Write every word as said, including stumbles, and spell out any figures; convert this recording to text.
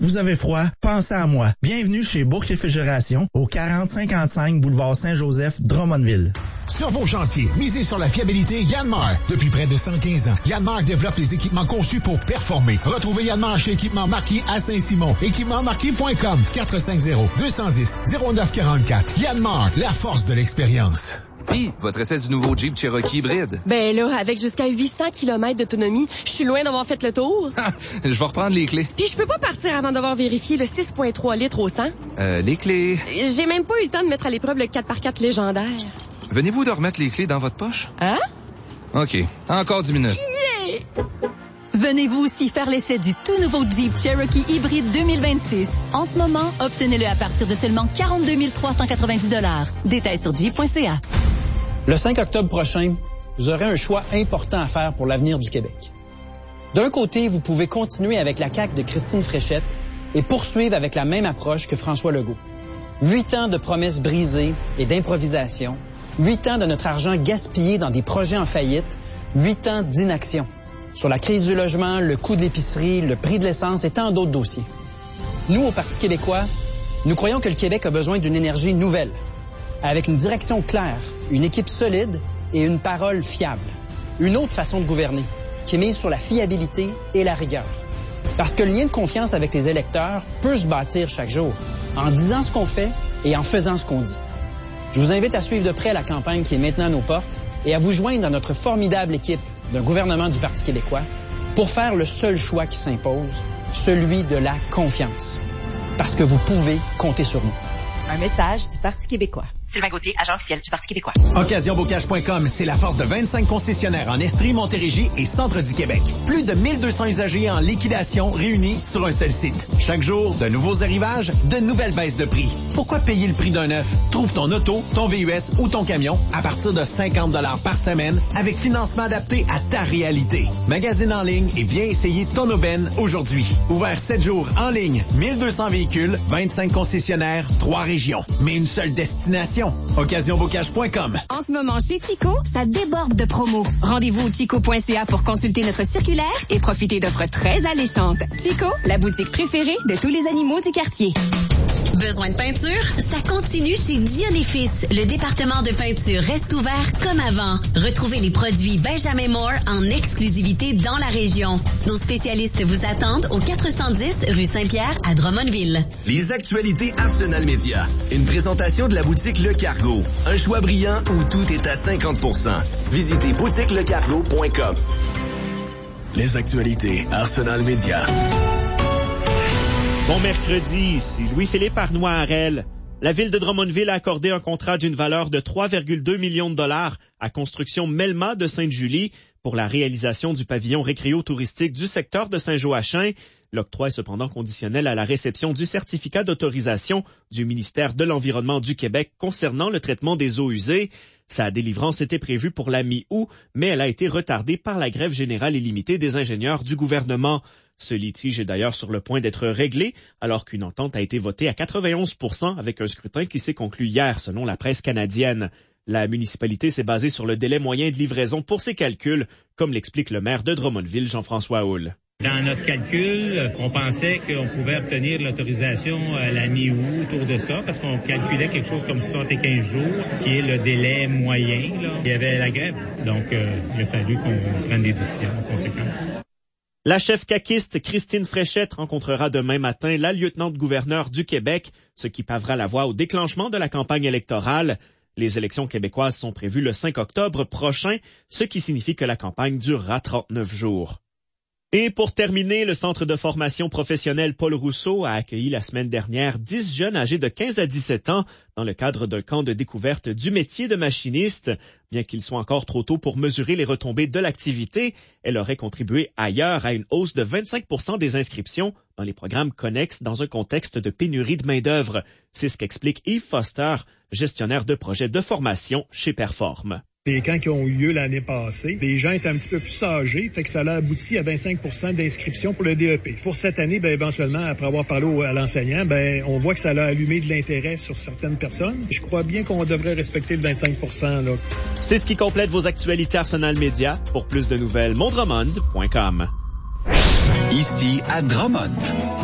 Vous avez froid? Pensez à moi. Bienvenue chez Bourque Réfrigération au quarante cinquante-cinq boulevard Saint-Joseph, Drummondville. Sur vos chantiers, misez sur la fiabilité Yanmar. Depuis près de cent quinze ans, Yanmar développe les équipements conçus pour performer. Retrouvez Yanmar chez Équipement Marquis à Saint-Simon. équipement marquis point com quatre cinq zéro deux un zéro zéro neuf quatre quatre. Yanmar, la force de l'expérience. Puis, votre essai du nouveau Jeep Cherokee hybride. Ben là, avec jusqu'à huit cents kilomètres d'autonomie, je suis loin d'avoir fait le tour. Je vais reprendre les clés. Puis je peux pas partir avant d'avoir vérifié le six virgule trois litres au cent. Euh, les clés... J'ai même pas eu le temps de mettre à l'épreuve le quatre par quatre légendaire. Venez-vous de remettre les clés dans votre poche? Hein? OK. Encore dix minutes. Yeah! Venez-vous aussi faire l'essai du tout nouveau Jeep Cherokee hybride deux mille vingt-six. En ce moment, obtenez-le à partir de seulement quarante-deux mille trois cent quatre-vingt-dix dollars. Détails sur jeep point c a. Le cinq octobre prochain, vous aurez un choix important à faire pour l'avenir du Québec. D'un côté, vous pouvez continuer avec la C A Q de Christine Fréchette et poursuivre avec la même approche que François Legault. Huit ans de promesses brisées et d'improvisation, huit ans de notre argent gaspillé dans des projets en faillite, huit ans d'inaction sur la crise du logement, le coût de l'épicerie, le prix de l'essence et tant d'autres dossiers. Nous, au Parti québécois, nous croyons que le Québec a besoin d'une énergie nouvelle, avec une direction claire, une équipe solide et une parole fiable. Une autre façon de gouverner, qui est mise sur la fiabilité et la rigueur. Parce que le lien de confiance avec les électeurs peut se bâtir chaque jour, en disant ce qu'on fait et en faisant ce qu'on dit. Je vous invite à suivre de près la campagne qui est maintenant à nos portes et à vous joindre à notre formidable équipe d'un gouvernement du Parti québécois pour faire le seul choix qui s'impose, celui de la confiance. Parce que vous pouvez compter sur nous. Un message du Parti québécois. Sylvain Gauthier, agent officiel du Parti québécois. occasion bocage point com, c'est la force de vingt-cinq concessionnaires en Estrie, Montérégie et centre du Québec. Plus de mille deux cents usagers en liquidation réunis sur un seul site. Chaque jour, de nouveaux arrivages, de nouvelles baisses de prix. Pourquoi payer le prix d'un neuf? Trouve ton auto, ton V U S ou ton camion à partir de cinquante dollars par semaine avec financement adapté à ta réalité. Magasine en ligne et viens essayer ton aubaine aujourd'hui. Ouvert sept jours en ligne, mille deux cents véhicules, vingt-cinq concessionnaires, trois régions. Mais une seule destination. occasion bocage point com. En ce moment, chez Chico, ça déborde de promos. Rendez-vous au chico point c a pour consulter notre circulaire et profiter d'offres très alléchantes. Chico, la boutique préférée de tous les animaux du quartier. Besoin de peinture? Ça continue chez Dion et Fils. Le département de peinture reste ouvert comme avant. Retrouvez les produits Benjamin Moore en exclusivité dans la région. Nos spécialistes vous attendent au quatre cent dix rue Saint-Pierre à Drummondville. Les actualités Arsenal Média. Une présentation de la boutique Le Cargo. Un choix brillant où tout est à cinquante pour cent. Visitez boutique le cargo point com. Les actualités Arsenal Média. Bon mercredi, ici Louis-Philippe Arnois-Harel. La ville de Drummondville a accordé un contrat d'une valeur de trois virgule deux millions de dollars à Construction Melma de Sainte-Julie pour la réalisation du pavillon récréo-touristique du secteur de Saint-Joachim. L'octroi est cependant conditionnel à la réception du certificat d'autorisation du ministère de l'Environnement du Québec concernant le traitement des eaux usées. Sa délivrance était prévue pour la mi-août, mais elle a été retardée par la grève générale illimitée des ingénieurs du gouvernement. Ce litige est d'ailleurs sur le point d'être réglé, alors qu'une entente a été votée à quatre-vingt-onze pour cent avec un scrutin qui s'est conclu hier, selon la presse canadienne. La municipalité s'est basée sur le délai moyen de livraison pour ses calculs, comme l'explique le maire de Drummondville, Jean-François Houle. Dans notre calcul, on pensait qu'on pouvait obtenir l'autorisation à la mi-août autour de ça, parce qu'on calculait quelque chose comme soixante-quinze jours, qui est le délai moyen. Là. Il y avait la grève, donc euh, il a fallu qu'on prenne des décisions en conséquence. La chef caquiste Christine Fréchette rencontrera demain matin la lieutenant-gouverneur du Québec, ce qui pavera la voie au déclenchement de la campagne électorale. Les élections québécoises sont prévues le cinq octobre prochain, ce qui signifie que la campagne durera trente-neuf jours. Et pour terminer, le Centre de formation professionnelle Paul Rousseau a accueilli la semaine dernière dix jeunes âgés de quinze à dix-sept ans dans le cadre d'un camp de découverte du métier de machiniste. Bien qu'il soit encore trop tôt pour mesurer les retombées de l'activité, elle aurait contribué ailleurs à une hausse de vingt-cinq pour cent des inscriptions dans les programmes connexes dans un contexte de pénurie de main-d'œuvre. C'est ce qu'explique Yves Foster, gestionnaire de projet de formation chez Perform. Les camps qui ont eu lieu l'année passée, les gens étaient un petit peu plus âgés, fait que ça a abouti à vingt-cinq pour cent d'inscriptions pour le D E P. Pour cette année, ben éventuellement, après avoir parlé au, à l'enseignant, ben on voit que ça a allumé de l'intérêt sur certaines personnes. Je crois bien qu'on devrait respecter le vingt-cinq pour cent là. C'est ce qui complète vos actualités Arsenal Média. Pour plus de nouvelles, mondromond point com. Ici à Drummond.